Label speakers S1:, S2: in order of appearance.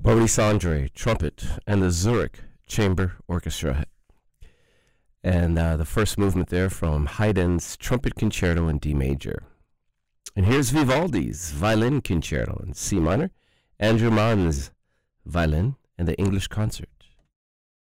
S1: Maurice Andre, trumpet, and the Zurich Chamber Orchestra. And the first movement there from Haydn's Trumpet Concerto in D major. And here's Vivaldi's Violin Concerto in C minor, Andrew Mann's Violin, and the English Concert.